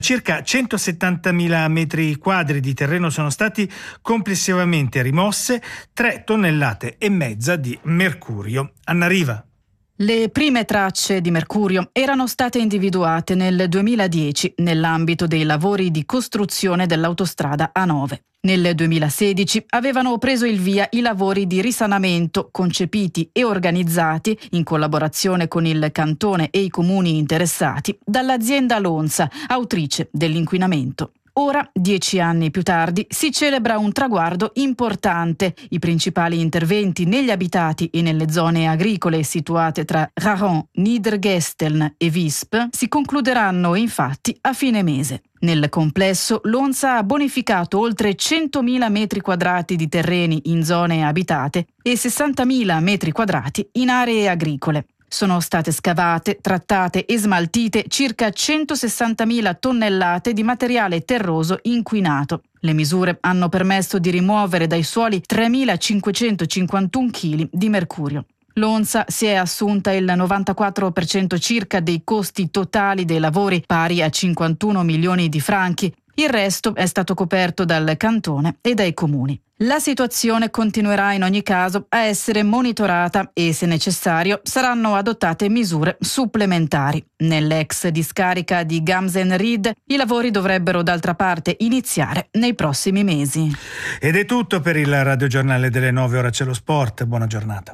Circa 170.000 metri quadri di terreno sono stati complessivamente rimosse, 3,5 tonnellate di mercurio. Anna Riva. Le prime tracce di mercurio erano state individuate nel 2010 nell'ambito dei lavori di costruzione dell'autostrada A9. Nel 2016 avevano preso il via i lavori di risanamento concepiti e organizzati in collaborazione con il cantone e i comuni interessati dall'azienda Lonza, autrice dell'inquinamento. Ora, 10 anni più tardi, si celebra un traguardo importante. I principali interventi negli abitati e nelle zone agricole situate tra Raron, Niedergesteln e Visp si concluderanno infatti a fine mese. Nel complesso, Lonza ha bonificato oltre 100.000 metri quadrati di terreni in zone abitate e 60.000 metri quadrati in aree agricole. Sono state scavate, trattate e smaltite circa 160.000 tonnellate di materiale terroso inquinato. Le misure hanno permesso di rimuovere dai suoli 3.551 kg di mercurio. Lonza si è assunta il 94% circa dei costi totali dei lavori, pari a 51 milioni di franchi. Il resto è stato coperto dal cantone e dai comuni. La situazione continuerà in ogni caso a essere monitorata e, se necessario, saranno adottate misure supplementari. Nell'ex discarica di Gamsen-Ried i lavori dovrebbero d'altra parte iniziare nei prossimi mesi. Ed è tutto per il radiogiornale delle 9, ora c'è lo sport. Buona giornata.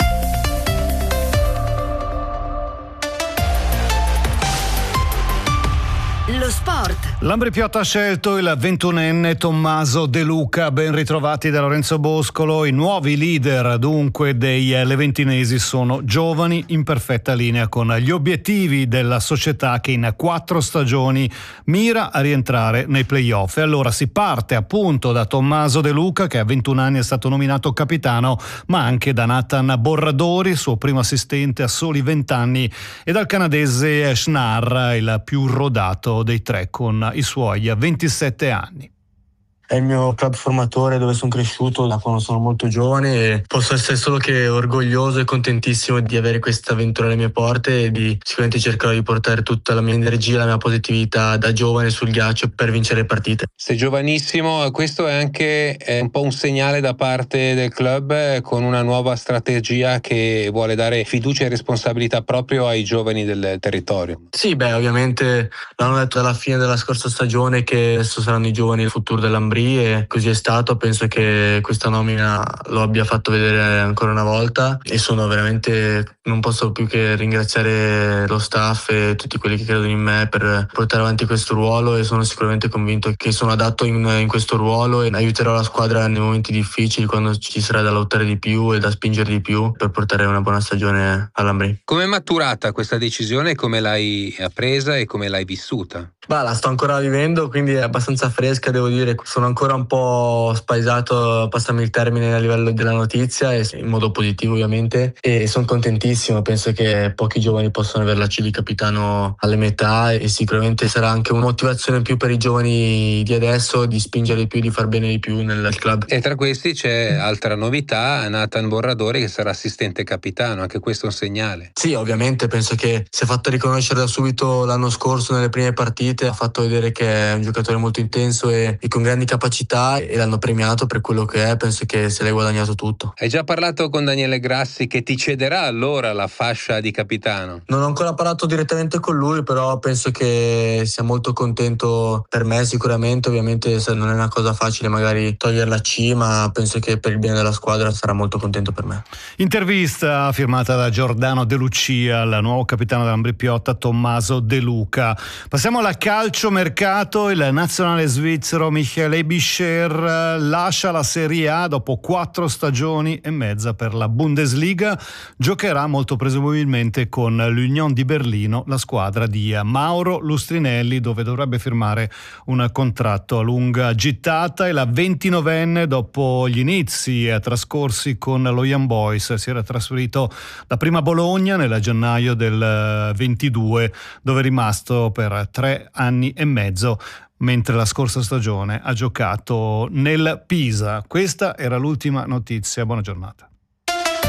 Lo sport. L'Ambri Piotta ha scelto il 21enne Tommaso De Luca. Ben ritrovati da Lorenzo Boscolo. I nuovi leader dunque dei leventinesi sono giovani in perfetta linea con gli obiettivi della società che in 4 stagioni mira a rientrare nei playoff. E allora si parte appunto da Tommaso De Luca, che a 21 anni è stato nominato capitano, ma anche da Nathan Borradori, suo primo assistente a soli 20 anni, e dal canadese Schnarr, il più rodato dei 3 con i suoi 27 anni. È il mio club formatore dove sono cresciuto da quando sono molto giovane e posso essere solo che orgoglioso e contentissimo di avere questa avventura alle mie porte e sicuramente cercherò di portare tutta la mia energia, la mia positività da giovane sul ghiaccio per vincere partite. Sei giovanissimo, questo è anche un po' un segnale da parte del club con una nuova strategia che vuole dare fiducia e responsabilità proprio ai giovani del territorio. Sì, ovviamente l'hanno detto dalla fine della scorsa stagione che adesso saranno i giovani il futuro dell'Ambrì e così è stato. Penso che questa nomina lo abbia fatto vedere ancora una volta e sono veramente, non posso più che ringraziare lo staff e tutti quelli che credono in me per portare avanti questo ruolo, e sono sicuramente convinto che sono adatto in questo ruolo e aiuterò la squadra nei momenti difficili, quando ci sarà da lottare di più e da spingere di più per portare una buona stagione all'Ambrì. Come è maturata questa decisione? Come l'hai appresa e come l'hai vissuta? La sto ancora vivendo, quindi è abbastanza fresca, devo dire. Sono ancora un po' spaesato, passami il termine, a livello della notizia, e in modo positivo ovviamente, e sono contentissimo. Penso che pochi giovani possano avere la C di capitano alle mie età, e sicuramente sarà anche una motivazione in più per i giovani di adesso di spingere di più, di far bene di più nel club. E tra questi c'è altra novità, Nathan Borradori, che sarà assistente capitano. Anche questo è un segnale. Sì, ovviamente penso che si è fatto riconoscere da subito l'anno scorso nelle prime partite, ha fatto vedere che è un giocatore molto intenso e con grandi capacità, e l'hanno premiato per quello che è. Penso che se l'hai guadagnato tutto. Hai già parlato con Daniele Grassi, che ti cederà allora la fascia di capitano? Non ho ancora parlato direttamente con lui, però penso che sia molto contento per me sicuramente. Ovviamente non è una cosa facile magari togliere la C, ma penso che per il bene della squadra sarà molto contento per me. Intervista firmata da Giordano De Lucia al nuovo capitano dell'Ambri Piotta Tommaso De Luca. Passiamo alla calciomercato. Il nazionale svizzero Michael Ebischer lascia la Serie A dopo 4 stagioni e mezza per la Bundesliga. Giocherà molto presumibilmente con l'Union di Berlino, la squadra di Mauro Lustrinelli, dove dovrebbe firmare un contratto a lunga gittata. E la 29enne, dopo gli inizi trascorsi con lo Young Boys, si era trasferito da prima Bologna nel gennaio del 22, dove è rimasto per 3 anni e mezzo, mentre la scorsa stagione ha giocato nel Pisa. Questa era l'ultima notizia. Buona giornata.